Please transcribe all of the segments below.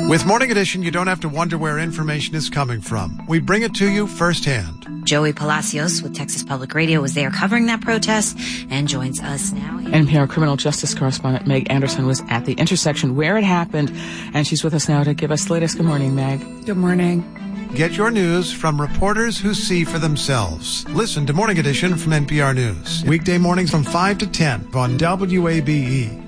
With Morning Edition, you don't have to wonder where information is coming from. We bring it to you firsthand. Joey Palacios with Texas Public Radio was there covering that protest and joins us now. NPR criminal justice correspondent Meg Anderson was at the intersection where it happened, and she's with us now to give us the latest. Good morning, Meg. Good morning. Get your news from reporters who see for themselves. Listen to Morning Edition from NPR News. Weekday mornings from 5 to 10 on WABE.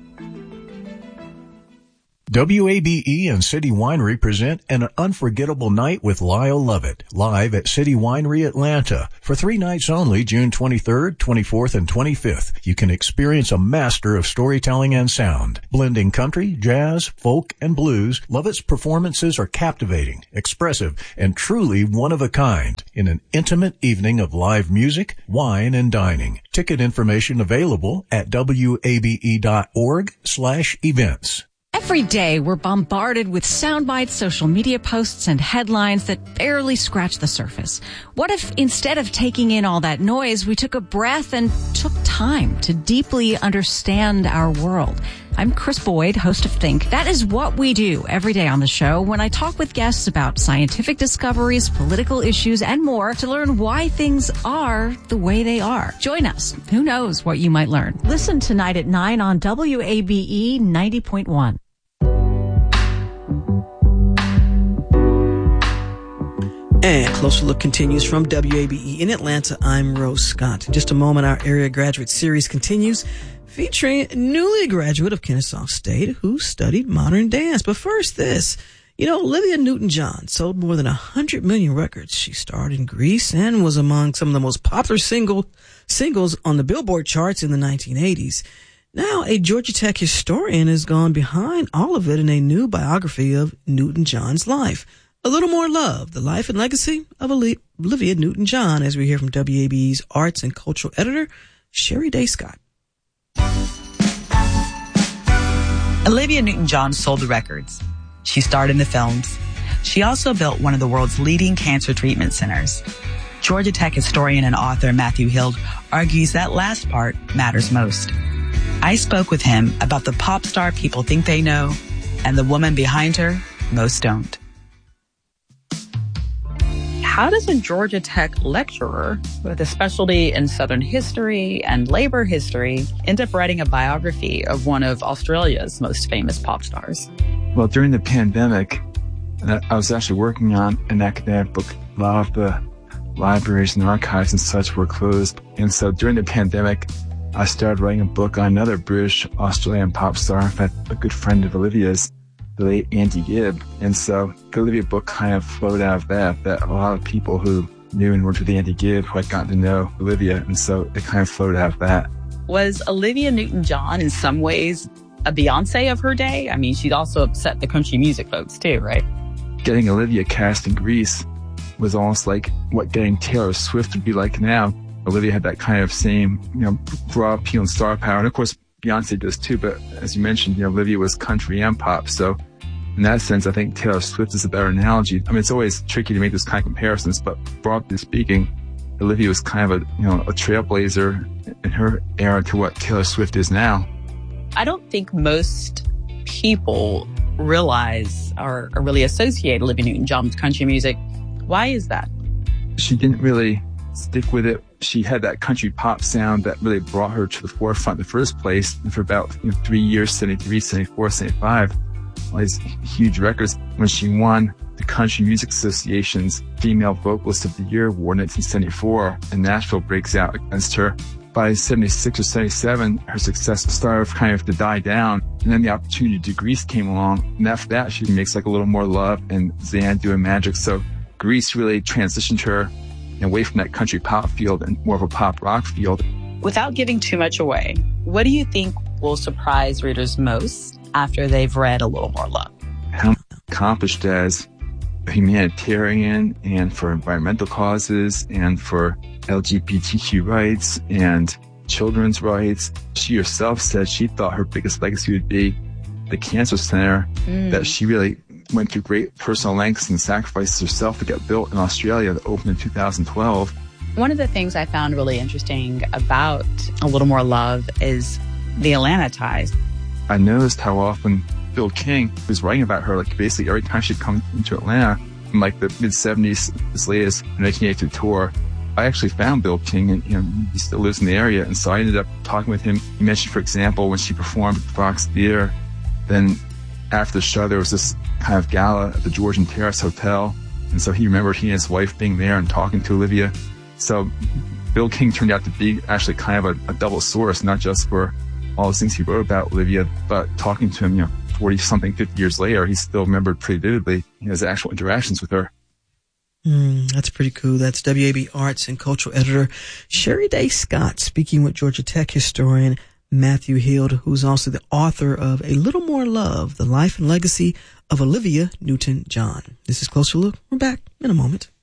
WABE and City Winery present an unforgettable night with Lyle Lovett, live at City Winery Atlanta. For 3 nights only, June 23rd, 24th, and 25th, you can experience a master of storytelling and sound. Blending country, jazz, folk, and blues, Lovett's performances are captivating, expressive, and truly one of a kind in an intimate evening of live music, wine, and dining. Ticket information available at wabe.org/events. Every day, we're bombarded with sound bites, social media posts, and headlines that barely scratch the surface. What if instead of taking in all that noise, we took a breath and took time to deeply understand our world? I'm Chris Boyd, host of Think. That is what we do every day on the show when I talk with guests about scientific discoveries, political issues, and more to learn why things are the way they are. Join us. Who knows what you might learn? Listen tonight at 9 on WABE 90.1. And Closer Look continues from WABE in Atlanta. I'm Rose Scott. In just a moment, our area graduate series continues, featuring a newly graduate of Kennesaw State who studied modern dance. But first, this. Olivia Newton-John sold more than 100 million records. She starred in Grease and was among some of the most popular singles on the Billboard charts in the 1980s. Now, a Georgia Tech historian has gone behind all of it in a new biography of Newton-John's life. A Little More Love, the life and legacy of Olivia Newton-John, as we hear from WABE's arts and cultural editor, Sherry Day Scott. Olivia Newton-John sold the records. She starred in the films. She also built one of the world's leading cancer treatment centers. Georgia Tech historian and author Matthew Hild argues that last part matters most. I spoke with him about the pop star people think they know and the woman behind her most don't. How does a Georgia Tech lecturer with a specialty in Southern history and labor history end up writing a biography of one of Australia's most famous pop stars? Well, during the pandemic, I was actually working on an academic book. A lot of the libraries and archives and such were closed. And so during the pandemic, I started writing a book on another British Australian pop star, in fact, a good friend of Olivia's, the late Andy Gibb. And so the Olivia book kind of flowed out of that a lot of people who knew and worked with Andy Gibb who had gotten to know Olivia. And so it kind of flowed out of that. Was Olivia Newton-John in some ways a Beyonce of her day? I mean, she'd also upset the country music folks too, right? Getting Olivia cast in Grease was almost like what getting Taylor Swift would be like now. Olivia had that kind of same, broad appeal and star power. And of course, Beyonce does too. But as you mentioned, Olivia was country and pop. So in that sense, I think Taylor Swift is a better analogy. I mean, it's always tricky to make those kind of comparisons, but broadly speaking, Olivia was kind of a trailblazer in her era to what Taylor Swift is now. I don't think most people realize or really associate Olivia Newton-John with country music. Why is that? She didn't really stick with it. She had that country pop sound that really brought her to the forefront in the first place. And for about 3 years, 73, 74, 75, all these huge records. When she won the Country Music Association's Female Vocalist of the Year Award in 1974, and Nashville breaks out against her. By 76 or 77, her success started kind of to die down. And then the opportunity to do Grease came along. And after that, she makes like A Little More Love and Xanadu and Magic. So Grease really transitioned her away from that country pop field and more of a pop rock field. Without giving too much away, what do you think will surprise readers most after they've read A Little More Love? How accomplished as a humanitarian and for environmental causes and for LGBTQ rights and children's rights. She herself said she thought her biggest legacy would be the cancer center, that she really went through great personal lengths and sacrifices herself to get built in Australia that opened in 2012. One of the things I found really interesting about A Little More Love is the Atlanta ties. I noticed how often Bill King was writing about her, like basically every time she'd come into Atlanta in like the mid-70s, this latest 1982 tour. I actually found Bill King, and he still lives in the area, and so I ended up talking with him. He mentioned, for example, when she performed at the Fox Theater, then after the show there was this kind of gala at the Georgian Terrace Hotel, and so he remembered he and his wife being there and talking to Olivia. So Bill King turned out to be actually kind of a double source, not just for all the things he wrote about Olivia, but talking to him, 40-something, 50 years later, he still remembered pretty vividly his actual interactions with her. That's pretty cool. That's WAB Arts and Cultural Editor Sherry Day Scott speaking with Georgia Tech historian Matthew Hield, who's also the author of A Little More Love, The Life and Legacy of Olivia Newton-John. This is Closer Look. We're back in a moment.